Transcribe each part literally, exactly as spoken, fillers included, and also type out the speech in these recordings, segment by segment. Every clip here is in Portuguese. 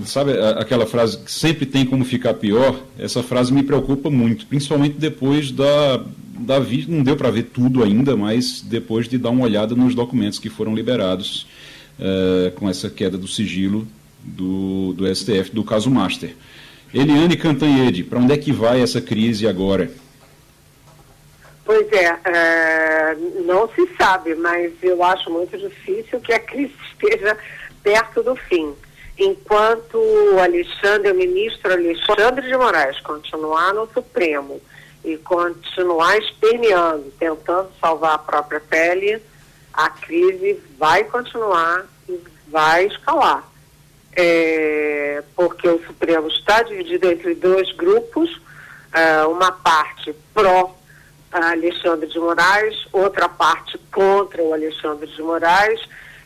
sabe aquela frase que sempre tem como ficar pior? Essa frase me preocupa muito, principalmente depois da, da vi- não deu para ver tudo ainda, mas depois de dar uma olhada nos documentos que foram liberados uh, com essa queda do sigilo do, do S T F, do caso Master. Eliane Cantanhede, para onde é que vai essa crise agora? Pois é, é, não se sabe, mas eu acho muito difícil que a crise esteja perto do fim. Enquanto o Alexandre, o ministro Alexandre de Moraes, continuar no Supremo e continuar esperneando, tentando salvar a própria pele, a crise vai continuar e vai escalar. É, porque o Supremo está dividido entre dois grupos, é, uma parte pró Alexandre de Moraes, outra parte contra o Alexandre de Moraes,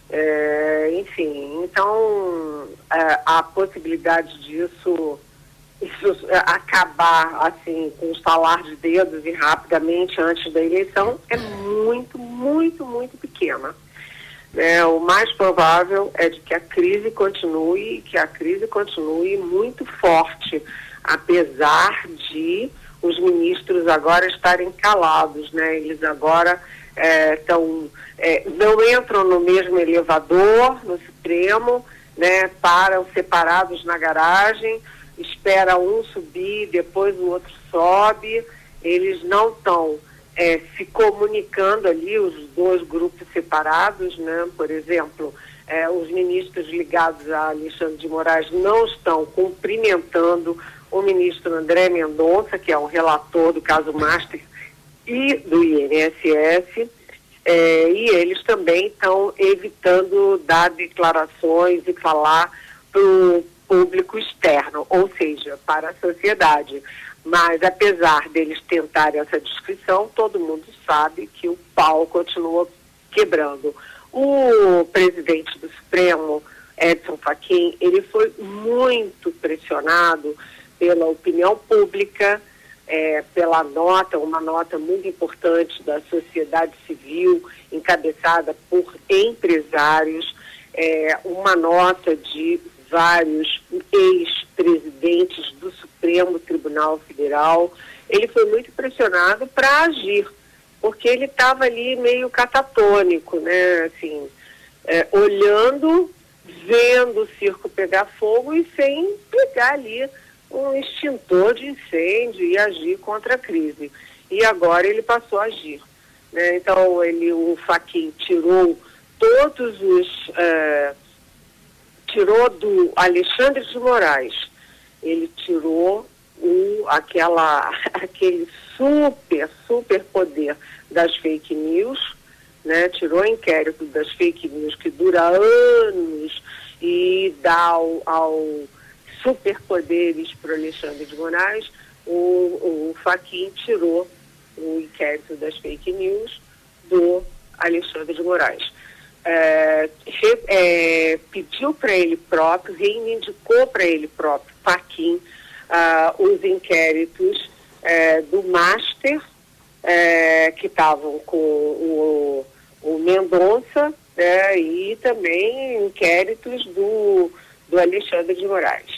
é, enfim, então é, a possibilidade disso isso, é, acabar assim com um estalar de dedos e rapidamente antes da eleição é muito, muito, muito pequena. É, o mais provável é de que a crise continue, que a crise continue muito forte, apesar de os ministros agora estarem calados, né? Eles agora é, tão, é, não entram no mesmo elevador, no Supremo, né? Param separados na garagem, espera um subir, depois o outro sobe, eles não estão é, se comunicando ali, os dois grupos separados, né? Por exemplo, é, os ministros ligados a Alexandre de Moraes não estão cumprimentando o ministro André Mendonça, que é o relator do caso Master e do I N S S, é, e eles também estão evitando dar declarações e falar para o público externo, ou seja, para a sociedade. Mas, apesar deles tentarem essa descrição, todo mundo sabe que o pau continua quebrando. O presidente do Supremo, Edson Fachin, ele foi muito pressionado pela opinião pública, é, pela nota, uma nota muito importante da sociedade civil, encabeçada por empresários, é, uma nota de vários ex-presidentes do Supremo Tribunal Federal. Ele foi muito pressionado para agir, porque ele estava ali meio catatônico, né, assim, é, olhando, vendo o circo pegar fogo e sem pegar ali um extintor de incêndio e agir contra a crise. E agora ele passou a agir, né? Então ele, o Fachin tirou todos os é, tirou do Alexandre de Moraes, ele tirou o, aquela, aquele super, super poder das fake news, né? Tirou o inquérito das fake news que dura anos e dá ao, ao superpoderes para o Alexandre de Moraes. O, o Fachin tirou o inquérito das fake news do Alexandre de Moraes. É, re, é, pediu para ele próprio, reivindicou para ele próprio, Fachin, uh, os inquéritos é, do Master, é, que estavam com o, o Mendonça, né, e também inquéritos do, do Alexandre de Moraes.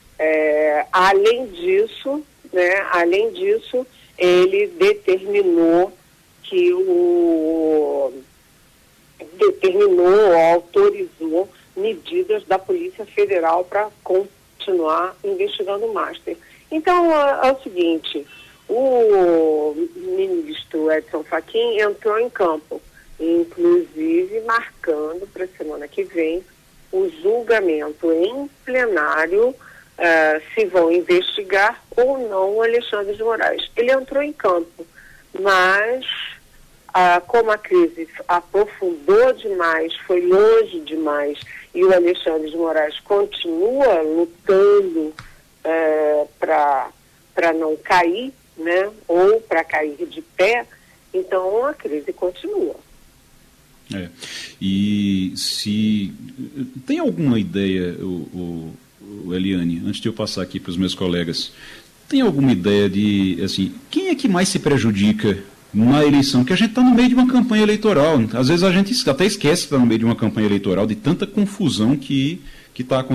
É, além disso, né, além disso, ele determinou que o determinou, autorizou medidas da Polícia Federal para continuar investigando o Master. Então, é, é o seguinte, o ministro Edson Fachin entrou em campo, inclusive marcando para a semana que vem o julgamento em plenário, uh, se vão investigar ou não o Alexandre de Moraes. Ele entrou em campo, mas uh, como a crise aprofundou demais, foi longe demais, e o Alexandre de Moraes continua lutando uh, para para não cair, né, ou para cair de pé, então a crise continua. É. E se tem alguma ideia, o, o, o Eliane, antes de eu passar aqui para os meus colegas, tem alguma ideia de, assim, quem é que mais se prejudica na eleição? Porque a gente está no meio de uma campanha eleitoral, às vezes a gente até esquece que está no meio de uma campanha eleitoral, de tanta confusão que que está acontecendo.